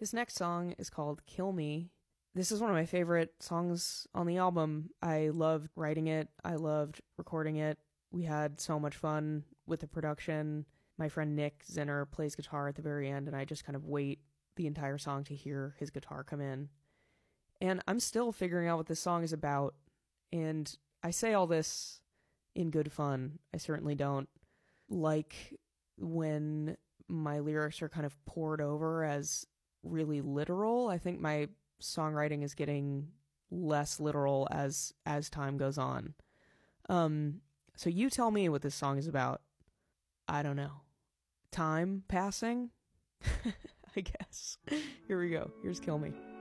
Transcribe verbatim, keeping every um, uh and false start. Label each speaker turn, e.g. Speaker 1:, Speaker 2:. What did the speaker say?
Speaker 1: This next song is called Kill Me. This is one of my favorite songs on the album. I loved writing it. I loved recording it. We had so much fun with the production. My friend Nick Zinner plays guitar at the very end, and I just kind of wait the entire song to hear his guitar come in. And I'm still figuring out what this song is about. And I say all this in good fun. I certainly don't like when my lyrics are kind of poured over as really literal. I think my songwriting is getting less literal as as time goes on. Um, so you tell me what this song is about. I don't know. Time passing? I guess. Here we go. Here's Kill Me.